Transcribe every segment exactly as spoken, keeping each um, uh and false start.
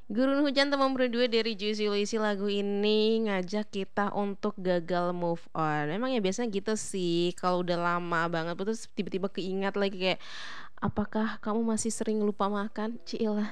Gurun Hujan Teman Berdua dari Juicy Luicy, lagu ini ngajak kita untuk gagal move on. Memang ya biasanya gitu sih, kalau udah lama banget terus tiba-tiba keingat lagi kayak, "Apakah kamu masih sering lupa makan?" Cilah.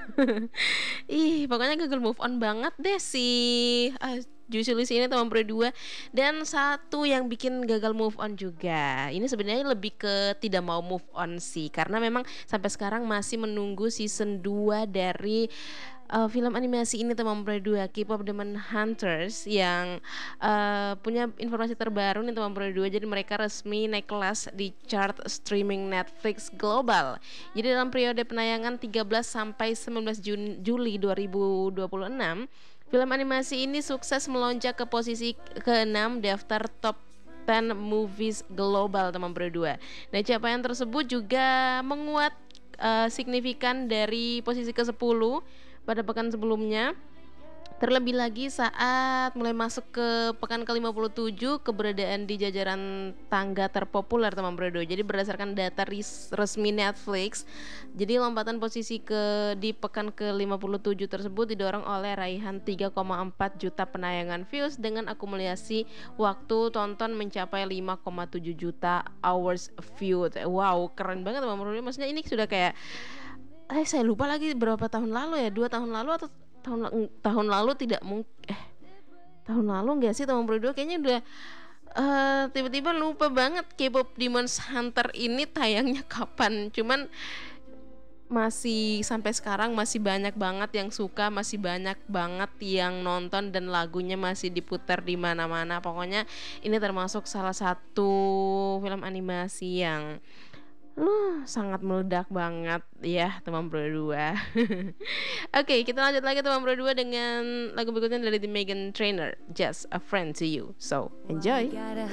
Ih, pokoknya gagal move on banget deh si, eee, Juicy Luicy ini Teman Berdua. Dan satu yang bikin gagal move on juga, ini sebenarnya lebih ke tidak mau move on sih, karena memang sampai sekarang masih menunggu season dua dari, eee, film animasi ini Teman Berdua, K-pop Demon Hunters yang, eee, punya informasi terbaru nih Teman Berdua, jadi mereka resmi naik kelas di chart streaming Netflix global. Jadi dalam periode penayangan tiga belas sampai sembilan belas Jun Juli dua ribu dua puluh enam, film animasi ini sukses melonjak ke posisi keenam daftar top sepuluh movies global Teman Berdua. Nah, capaian tersebut juga menguat, eee, signifikan dari posisi kesepuluh pada pekan sebelumnya. Terlebih lagi saat mulai masuk ke pekan ke lima puluh tujuh, keberadaan di jajaran tangga terpopuler Teman Berdua. Jadi berdasarkan data ris resmi Netflix, jadi lompatan posisi ke di pekan ke lima puluh tujuh tersebut didorong oleh raihan tiga koma empat juta penayangan views dengan akumulasi waktu tonton mencapai lima koma tujuh juta hours viewed. Wow, keren banget Teman Berdua, maksudnya ini sudah kayak, eh, saya lupa lagi berapa tahun lalu ya, dua tahun lalu atau tahun la tahun lalu tidak mung eh, tahun lalu nggak sih Teman Berdua? Kayaknya udah, eee, tiba-tiba lupa banget K-pop Demon Hunters ini tayangnya kapan. Cuman masih sampai sekarang masih banyak banget yang suka, masih banyak banget yang nonton dan lagunya masih diputar di mana-mana. Pokoknya ini termasuk salah satu film animasi yang, uh, sangat meledak banget ya Teman Berdua. Oke, kita lanjut lagi Teman Berdua dengan lagu berikutnya dari The Meghan Trainor, Just a Friend to You. So, Why enjoy. you gotta